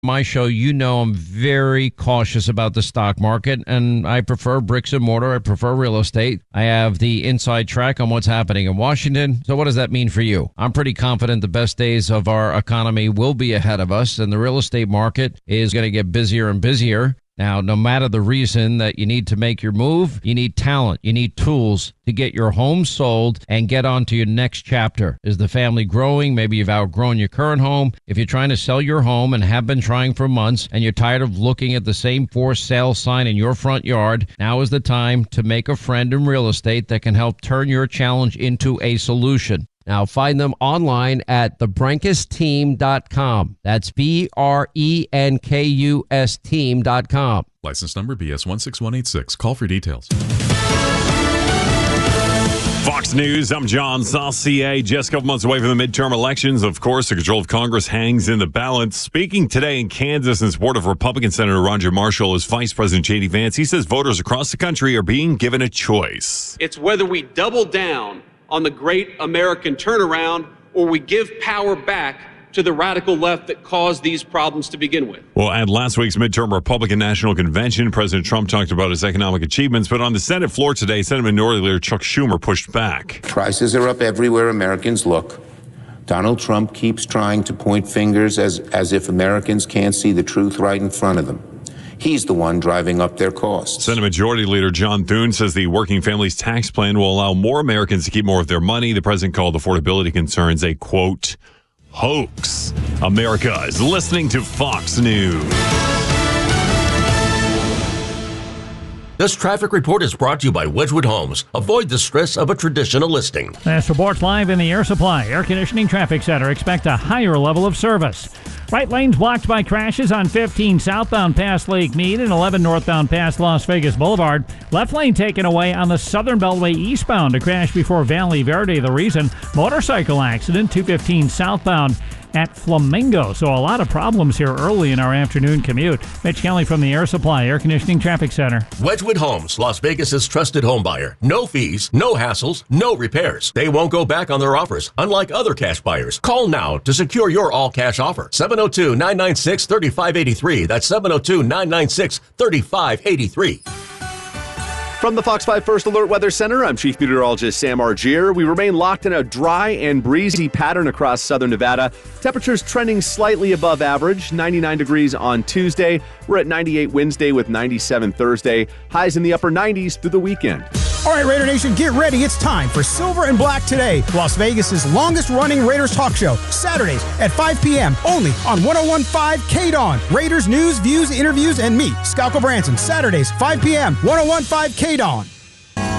My show, you know, I'm very cautious about the stock market, and I prefer bricks and mortar. I prefer real estate. I have the inside track on what's happening in Washington. So what does that mean for you? I'm pretty confident the best days of our economy will be ahead of us, and the real estate market is going to get busier and busier. Now, no matter the reason that you need to make your move, you need talent, you need tools to get your home sold and get on to your next chapter. Is the family growing? Maybe you've outgrown your current home. If you're trying to sell your home and have been trying for months and you're tired of looking at the same for sale sign in your front yard, now is the time to make a friend in real estate that can help turn your challenge into a solution. Now, find them online at thebrenkesteam.com. That's BRENKUS team.com. License number BS 16186. Call for details. Fox News, I'm John Saucier. Just a couple months away from the midterm elections. Of course, the control of Congress hangs in the balance. Speaking today in Kansas in support of Republican Senator Roger Marshall as Vice President J.D. Vance, he says voters across the country are being given a choice. It's whether we double down on the great American turnaround, or we give power back to the radical left that caused these problems to begin with. Well, at last week's midterm Republican National Convention, President Trump talked about his economic achievements, but on the Senate floor today, Senate Minority Leader Chuck Schumer pushed back. Prices are up everywhere Americans look. Donald Trump keeps trying to point fingers as if Americans can't see the truth right in front of them. He's the one driving up their costs. Senate Majority Leader John Thune says the Working Families Tax Plan will allow more Americans to keep more of their money. The president called affordability concerns a, quote, hoax. America is listening to Fox News. This traffic report is brought to you by Wedgwood Homes. Avoid the stress of a traditional listing. This report's live in the Air Supply Air Conditioning Traffic Center. Expect a higher level of service. Right lanes blocked by crashes on 15 southbound past Lake Mead and 11 northbound past Las Vegas Boulevard. Left lane taken away on the Southern Beltway eastbound. A crash before Valley Verde. The reason, motorcycle accident, 215 southbound at Flamingo. So a lot of problems here early in our afternoon commute. Mitch Kelly from the Air Supply Air Conditioning Traffic Center. Wedgwood Homes, Las Vegas's trusted home buyer. No fees, no hassles, no repairs. They won't go back on their offers, unlike other cash buyers. Call now to secure your all-cash offer. 702-996-3583. That's 702-996-3583. From the Fox 5 First Alert Weather Center, I'm Chief Meteorologist Sam Argier. We remain locked in a dry and breezy pattern across southern Nevada. Temperatures trending slightly above average, 99 degrees on Tuesday. We're at 98 Wednesday with 97 Thursday. Highs in the upper 90s through the weekend. All right, Raider Nation, get ready. It's time for Silver and Black Today, Las Vegas's longest-running Raiders talk show, Saturdays at 5 p.m. only on 101.5 KDAWN. Raiders news, views, interviews, and me, Scalco Branson, Saturdays, 5 p.m., 101.5 KDAWN.